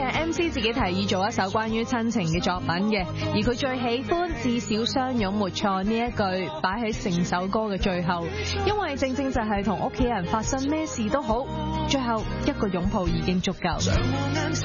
MC 自己提議做一首關於親情嘅作品嘅，而佢最喜歡至少相擁沒錯呢一句擺喺成首歌嘅最後，因為正正就係同屋企人發生咩事都好，最後一個擁抱已經足夠。